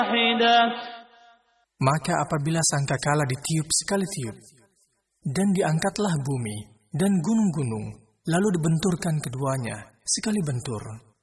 Maka apabila sangkakala ditiup sekali tiup, dan diangkatlah bumi dan gunung-gunung, lalu dibenturkan keduanya sekali bentur,